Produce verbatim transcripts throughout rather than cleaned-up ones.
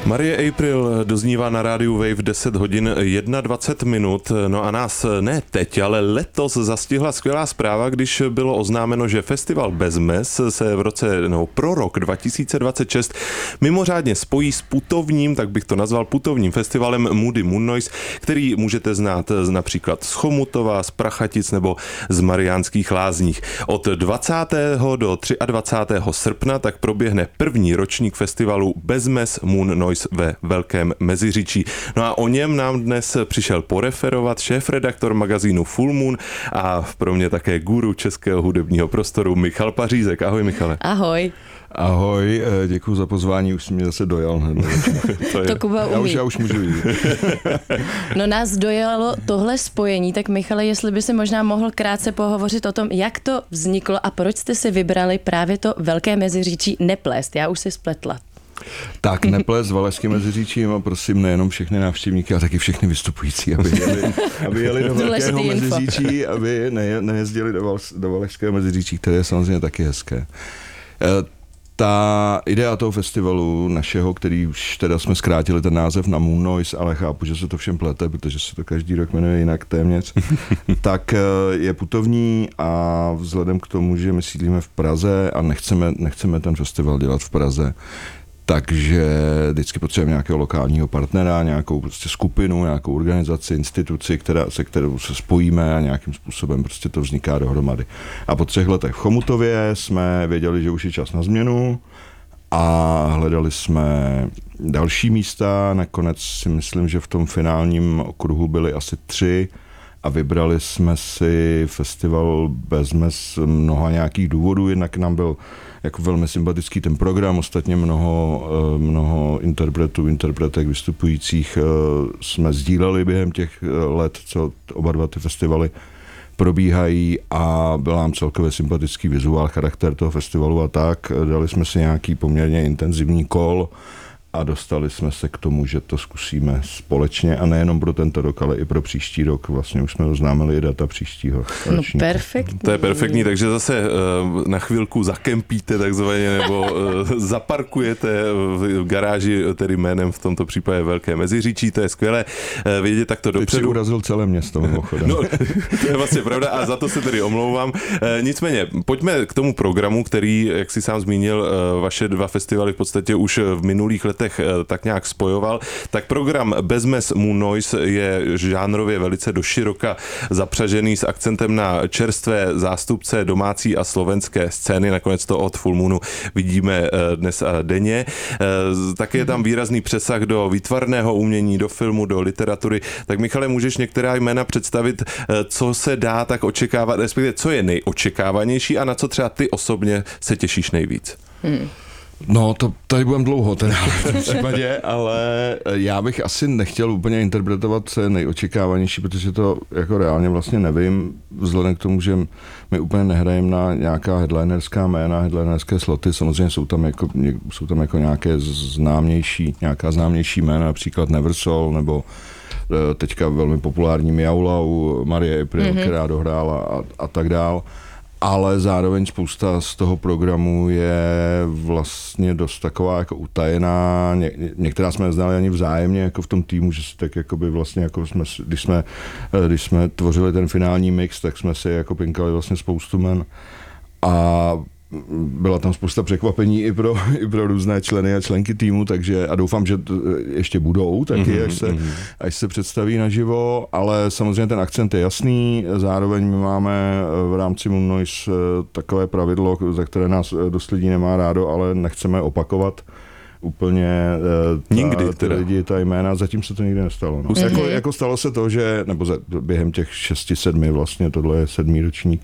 Marie April doznívá na rádiu Wave deset hodin dvacet jedna minut. No a nás ne teď, ale letos zastihla skvělá zpráva, když bylo oznámeno, že festival Bezmes se v roce, no, pro rok dva tisíce dvacet šest mimořádně spojí s putovním, tak bych to nazval putovním festivalem Moody Moon Noise, který můžete znát například z Chomutova, z Prachatic nebo z Mariánských Lázních. Od dvacátého do dvacátého třetího srpna tak proběhne první ročník festivalu Bezmes Moon Noise ve Velkém Meziříčí. No a o něm nám dnes přišel poreferovat šéfredaktor magazínu Full Moon a pro mě také guru českého hudebního prostoru Michal Pařízek. Ahoj, Michale. Ahoj. Ahoj, děkuji za pozvání, už jsi mě zase dojal. to, to Kuba umí. Já už, já už můžu jít. No nás dojalo tohle spojení, tak Michale, jestli by si možná mohl krátce pohovořit o tom, jak to vzniklo a proč jste si vybrali právě to Velké Meziříčí neplést. Já už si spletla. Tak neplést s Valašským Meziříčím a prosím nejenom všechny návštěvníky, ale taky všechny vystupující, aby jeli, aby jeli do Velkého Meziříčí, aby ne, nejezdili do, Val, do Valašského Meziříčí, které je samozřejmě taky hezké. Ta idea toho festivalu našeho, který už teda jsme zkrátili ten název na Moon Noise, ale chápu, že se to všem plete, protože se to každý rok jmenuje jinak téměř, tak je putovní a vzhledem k tomu, že my sídlíme v Praze a nechceme, nechceme ten festival dělat v Praze, takže vždycky potřebujeme nějakého lokálního partnera, nějakou prostě skupinu, nějakou organizaci, instituci, která, se kterou se spojíme a nějakým způsobem prostě to vzniká dohromady. A po třech letech v Chomutově jsme věděli, že už je čas na změnu a hledali jsme další místa. Nakonec si myslím, že v tom finálním okruhu byly asi tři a vybrali jsme si festival Bezmes z mnoha nějakých důvodů. Jednak nám byl jako velmi sympatický ten program, ostatně mnoho, mnoho interpretů, interpretek vystupujících jsme sdíleli během těch let, co oba dva ty festivaly probíhají a byl nám celkově sympatický vizuál, charakter toho festivalu a tak. Dali jsme si nějaký poměrně intenzivní kol a dostali jsme se k tomu, že to zkusíme společně a nejenom pro tento rok, ale i pro příští rok. Vlastně už jsme oznámili data příštího ročníku. No perfektní. To je perfektní, takže zase uh, na chvilku zakempíte takzvaně, nebo uh, zaparkujete v garáži, tedy jménem v tomto případě Velké Meziříčí, to je skvělé uh, vědět takto dopředu. Teď si urazil celé město, mimochodem. No, to je vlastně pravda a za to se tedy omlouvám. Uh, nicméně, pojďme k tomu programu, který, jak si sám zmínil, uh, vaše dva festivaly v podstatě už v minulých letech tak nějak spojoval, tak program Bezmes Moon Noise je žánrově velice doširoka zapřažený s akcentem na čerstvé zástupce domácí a slovenské scény, nakonec to od Full Moonu vidíme dnes a denně. Také je tam výrazný přesah do výtvarného umění, do filmu, do literatury. Tak Michale, můžeš některá jména představit, co se dá tak očekávat, respektive co je nejočekávanější a na co třeba ty osobně se těšíš nejvíc? Hmm. No, to tady budem dlouho teda v tom případě, ale já bych asi nechtěl úplně interpretovat, co je nejočekávanější, protože to jako reálně vlastně nevím, vzhledem k tomu, že my úplně nehrajeme na nějaká headlinerská jména, headlinerské sloty, samozřejmě jsou tam jako, jsou tam jako nějaké známější, nějaká známější jména, například Neversoul, nebo teďka velmi populární Miaulau, Marie April, mm-hmm. která dohrála a, a tak dál. Ale zároveň spousta z toho programu je vlastně dost taková jako utajená. Ně, některá jsme neznali ani vzájemně jako v tom týmu, že si tak jako by vlastně jako jsme, když jsme, když jsme tvořili ten finální mix, tak jsme si jako pinkali vlastně spoustu men a byla tam spousta překvapení i pro, i pro různé členy a členky týmu, takže a doufám, že ještě budou taky, mm-hmm, až, se, mm-hmm. až se představí naživo, ale samozřejmě ten akcent je jasný, zároveň my máme v rámci Moon Noise takové pravidlo, za které nás dost lidí nemá rádo, ale nechceme opakovat úplně ta, nikdy ty lidi, ta jména, zatím se to nikdy nestalo. No. Mm-hmm. Jako, jako stalo se to, že, nebo za, během těch šesti, sedmi vlastně, tohle je sedmý ročník,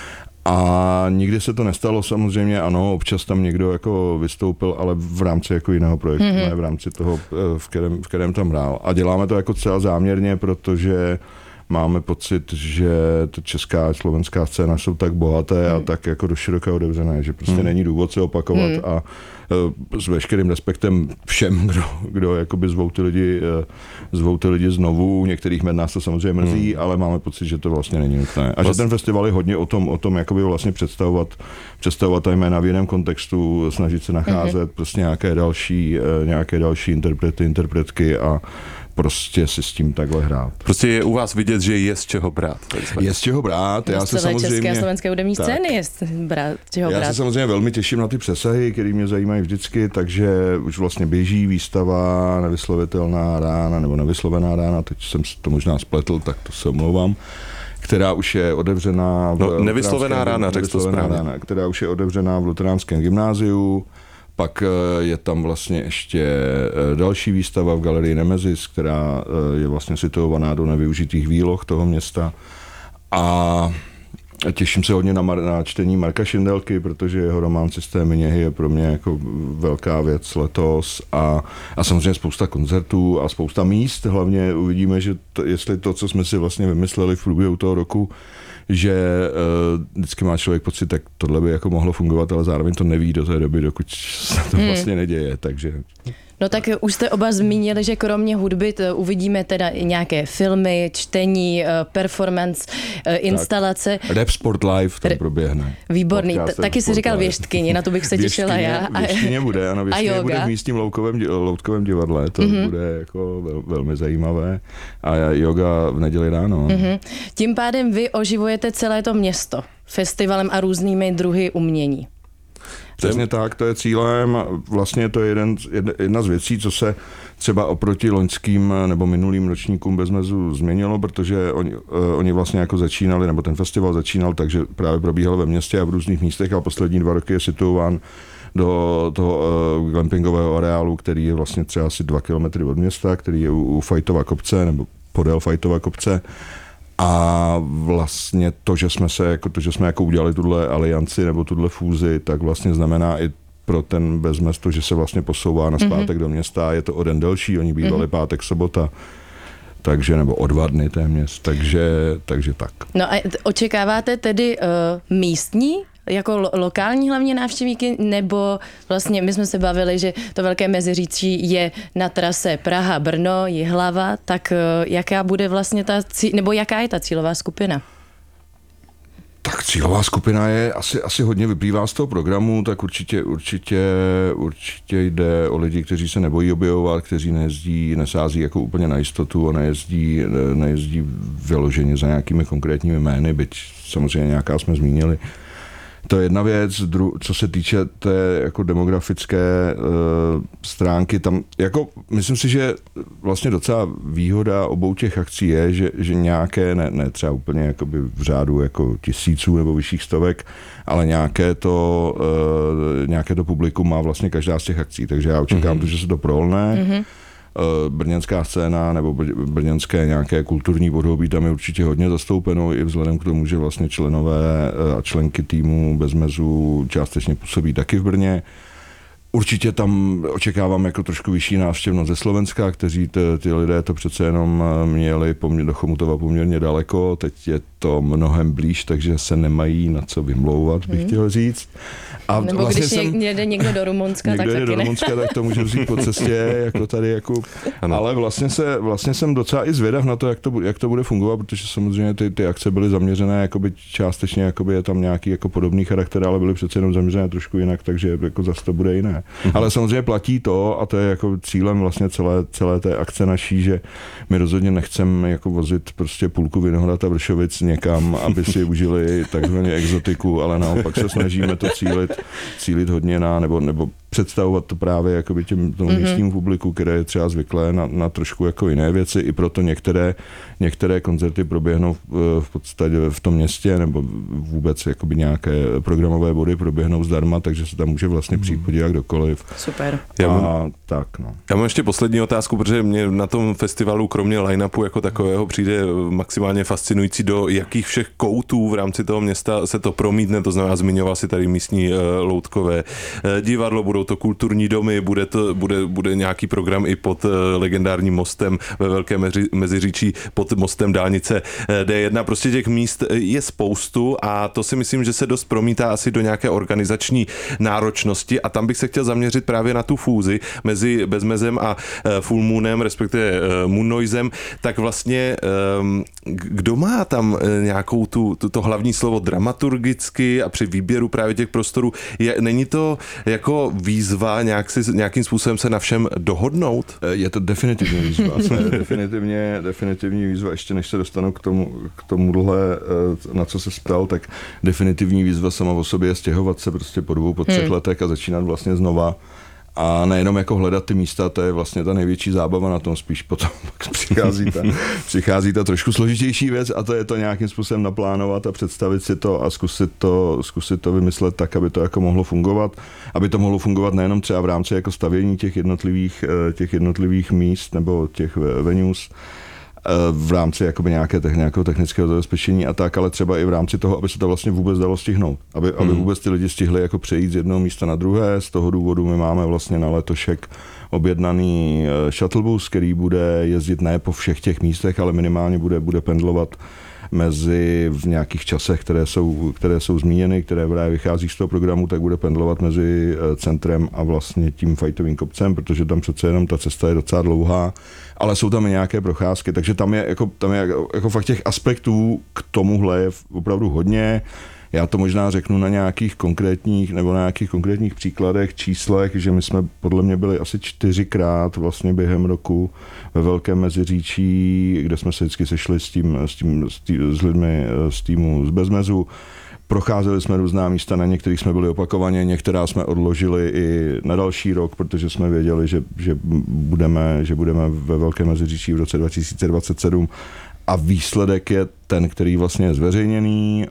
a nikdy se to nestalo samozřejmě, ano, občas tam někdo jako vystoupil, ale v rámci jako jiného projektu, mm-hmm. ne v rámci toho, v kterém, v kterém tam hrál. A děláme to jako celá záměrně, protože máme pocit, že to česká a slovenská scéna jsou tak bohaté hmm. a tak jako do široka otevřené, že prostě hmm. není důvod se opakovat hmm. a s veškerým respektem všem, kdo, kdo jakoby zvou ty lidi, zvou ty lidi znovu, některých med nás to samozřejmě mrzí, hmm. ale máme pocit, že to vlastně není nutné. A že ten festival je hodně o tom, o tom jakoby vlastně představovat, představovat ta jména v jiném kontextu, snažit se nacházet hmm. prostě nějaké další, nějaké další interprety, interpretky a prostě si s tím takhle hrát. Prostě je u vás vidět, že je z čeho brát. Je z čeho brát. Já se samozřejmě, české a slovenské hudební scény je z brát, čeho já brát. se samozřejmě velmi těším na ty přesahy, které mě zajímají vždycky, takže už vlastně běží výstava Nevyslovitelná rána, nebo Nevyslovená rána, teď jsem to možná spletl, tak to se omlouvám, která už je otevřená v no, Nevyslovená rána, řekl to správně. Rána, která už je otevřená v Luteránském gymnáziu. Pak je tam vlastně ještě další výstava v galerii Nemezis, která je vlastně situovaná do nevyužitých výloh toho města. A těším se hodně na, Mar- na čtení Marka Šindelky, protože jeho román Systémy něhy je pro mě jako velká věc letos. A, a samozřejmě spousta koncertů a spousta míst. Hlavně uvidíme, že to, jestli to, co jsme si vlastně vymysleli v průběhu toho roku, že uh, vždycky má člověk pocit, tak tohle by jako mohlo fungovat, ale zároveň to neví do té doby, dokud se to hmm. vlastně neděje, takže... No tak už jste oba zmínili, že kromě hudby uvidíme teda i nějaké filmy, čtení, performance, instalace. Tak. Rap Sport Live tam proběhne. Výborný. Taky si říkal věštkyni, na to bych se těšila já. Věštkyně bude, ano, věštkyně bude v místním loutkovém, loutkovém divadle, to mm-hmm. bude jako vel, velmi zajímavé. A yoga v neděli ráno. Mm-hmm. Tím pádem vy oživujete celé to město festivalem a různými druhy umění. Přesně tak, to je cílem. Vlastně to je jeden, jedna z věcí, co se třeba oproti loňským nebo minulým ročníkům Bezmezu změnilo, protože oni, oni vlastně jako začínali, nebo ten festival začínal, takže právě probíhal ve městě a v různých místech a poslední dva roky je situován do toho uh, glampingového areálu, který je vlastně třeba asi dva kilometry od města, který je u, u Fajtova kopce, nebo podél Fajtova kopce. A vlastně to, že jsme se jako to, že jsme jako udělali tuhle alianci nebo tuhle fúzi, tak vlastně znamená i pro ten Bezmez to, že se vlastně posouvá na zpátek mm-hmm. do města. Je to o den delší, oni bývali mm-hmm. pátek, sobota, takže nebo o dva dny téměř, takže, takže tak. No a očekáváte tedy uh, místní jako lo- lokální hlavně návštěvníky, nebo vlastně my jsme se bavili, že to Velké Meziříčí je na trase Praha-Brno, Jihlava, tak jaká bude vlastně ta, cí- nebo jaká je ta cílová skupina? Tak cílová skupina je, asi, asi hodně vyplývá z toho programu, tak určitě, určitě, určitě jde o lidi, kteří se nebojí objevovat, kteří nejezdí, nesází jako úplně na jistotu a nejezdí, nejezdí vyloženě za nějakými konkrétními jmény, byť samozřejmě nějaká jsme zmínili. To je jedna věc, dru- co se týče té jako demografické e, stránky, tam jako myslím si, že vlastně docela výhoda obou těch akcí je, že, že nějaké, ne, ne třeba úplně jakoby v řádu jako tisíců nebo vyšších stovek, ale nějaké to, e, nějaké to publikum má vlastně každá z těch akcí, takže já očekávám mm-hmm. to, že se to prolne. Mm-hmm. Brněnská scéna nebo brněnské nějaké kulturní podhoubí tam je určitě hodně zastoupeno i vzhledem k tomu, že vlastně členové a členky týmu Bezmezu částečně působí taky v Brně. Určitě tam očekávám jako trošku vyšší návštěvnost ze Slovenska, kteří t, ty lidé to přece jenom měli poměr, do Chomutova poměrně daleko, teď je to mnohem blíž, takže se nemají na co vymlouvat, bych hmm. chtěl říct. A nebo vlastně když jsem, jede někdo do Rumunska, tak taky do Rumunska, tak to může vzít po cestě, jako tady, jako, ale vlastně, se, vlastně jsem docela i zvědav na to, jak to, jak to bude fungovat, protože samozřejmě ty, ty akce byly zaměřené, jakoby částečně jakoby je tam nějaký jako podobný charakter, ale byly přece jenom zaměřené trošku jinak, takže jako zase to bude jiné. Mm-hmm. Ale samozřejmě platí to, a to je jako cílem vlastně celé, celé té akce naší, že my rozhodně nechceme jako vozit prostě půlku Vinohrad a Vršovic někam, aby si užili takzvaně exotiku, ale naopak se snažíme to cílit, cílit hodně na, nebo, nebo představovat to právě jakoby těm tomu mm-hmm. místnímu publiku, které je třeba zvyklé na, na trošku jako jiné věci. I proto některé, některé koncerty proběhnou v, v podstatě v tom městě, nebo vůbec jakoby nějaké programové body proběhnou zdarma, takže se tam může vlastně přijít podívat kdokoliv. Super. Já mám, a, tak, no. já mám ještě poslední otázku, protože mě na tom festivalu kromě line-upu jako takového přijde maximálně fascinující, do jakých všech koutů v rámci toho města se to promítne, to znamená zmiňoval si tady místní uh, loutkové uh, divadlo, budou budou to kulturní domy, bude, to, bude, bude nějaký program i pod legendárním mostem ve Velkém Meziříčí, pod mostem dálnice D jedna. Prostě těch míst je spoustu a to si myslím, že se dost promítá asi do nějaké organizační náročnosti a tam bych se chtěl zaměřit právě na tu fúzi mezi Bezmezem a Full Moonem, respektive Moon Noisem, tak vlastně kdo má tam nějakou tu, tu, to hlavní slovo dramaturgicky a při výběru právě těch prostorů, je, není to jako výzva nějak si, nějakým způsobem se na všem dohodnout? Je to definitivní výzva. Je definitivně, definitivní výzva, ještě než se dostanu k tomu, k tomuhle, na co se ptal, tak definitivní výzva sama o sobě je stěhovat se prostě po dvou, po třech hmm. letech a začínat vlastně znova. A nejenom jako hledat ty místa, to je vlastně ta největší zábava na tom, spíš potom přichází ta, přichází ta trošku složitější věc a to je to nějakým způsobem naplánovat a představit si to a zkusit to, zkusit to vymyslet tak, aby to jako mohlo fungovat. Aby to mohlo fungovat nejenom třeba v rámci jako stavění těch jednotlivých, těch jednotlivých míst nebo těch venues, v rámci jakoby nějaké, nějakého technického zabezpečení a tak, ale třeba i v rámci toho, aby se to vlastně vůbec dalo stihnout. Aby, hmm. aby vůbec ty lidi stihli jako přejít z jednoho místa na druhé. Z toho důvodu my máme vlastně na letošek objednaný shuttlebus, který bude jezdit ne po všech těch místech, ale minimálně bude, bude pendlovat mezi v nějakých časech, které jsou, které jsou zmíněny, které právě vychází z toho programu, tak bude pendlovat mezi centrem a vlastně tím fajtovým kopcem, protože tam přece jenom ta cesta je docela dlouhá, ale jsou tam i nějaké procházky, takže tam je jako, tam je jako, jako fakt těch aspektů k tomuhle je opravdu hodně. Já to možná řeknu na nějakých konkrétních nebo na nějakých konkrétních příkladech, číslech, že my jsme podle mě byli asi čtyřikrát vlastně během roku ve Velkém Meziříčí, kde jsme se vždycky sešli s tím, s tím, s, tím, s lidmi z týmu z Bezmezu. Procházeli jsme různá místa, na některých jsme byli opakovaně, některá jsme odložili i na další rok, protože jsme věděli, že, že, budeme, že budeme ve Velkém Meziříčí v roce dva tisíce dvacet sedm a výsledek je ten, který vlastně je zveřejněný.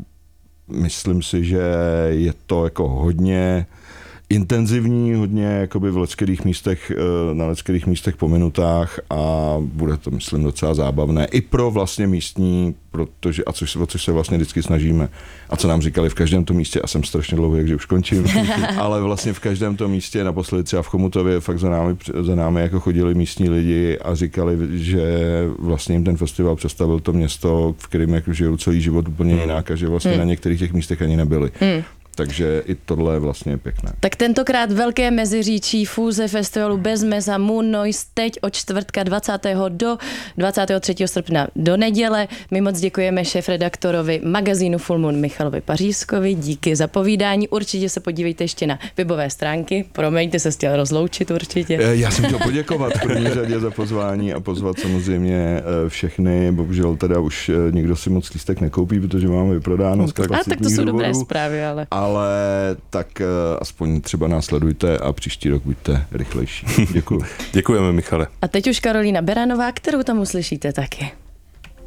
Myslím si, že je to jako hodně intenzivní, hodně jakoby v leckých místech, na leckých místech po minutách a bude to, myslím, docela zábavné i pro vlastně místní, protože, a což, o což se vlastně vždycky snažíme a co nám říkali v každém tom místě, a jsem strašně dlouhý, takže už končím, ale vlastně v každém tom místě, naposledy třeba v Chomutově, fakt za námi, za námi jako chodili místní lidi a říkali, že vlastně jim ten festival představil to město, v kterém jako žijou celý život úplně hmm. jinak a že vlastně hmm. na některých těch místech ani nebyli. Hmm. Takže i tohle je vlastně pěkné. Tak tentokrát Velké Meziříčí, fúze festivalu Bezmez a Moon Noise teď od čtvrtka dvacátého do dvacátého třetího srpna do neděle. My moc děkujeme šéfredaktorovi magazínu Full Moon Michalovi Pařízkovi. Díky za povídání. Určitě se podívejte ještě na webové stránky. Promiňte, se chtěl rozloučit určitě. Já jsem chtěl poděkovat v první řadě za pozvání a pozvat samozřejmě všechny. Bohužel teda už nikdo si moc lístek nekoupí, protože máme vyprodáno. No, a tak to jsou důvodů. Dobré zprávy, ale... Ale tak aspoň třeba následujte a příští rok buďte rychlejší. Děkuji. Děkujeme, Michale. A teď už Karolína Beranová, kterou tam uslyšíte taky.